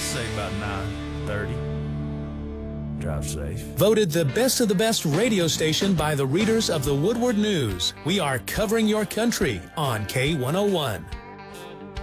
say about 9:30. Drive safe. Voted the best of the best radio station by the readers of the Woodward News. We are covering your country on K101.